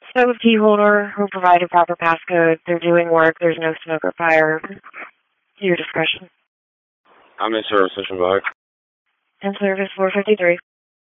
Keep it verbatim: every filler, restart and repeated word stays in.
Spoke with key holder who provided proper passcode. They're doing work. There's no smoke or fire. To your discretion. I'm in service, Mission Bug. In service four fifty-three.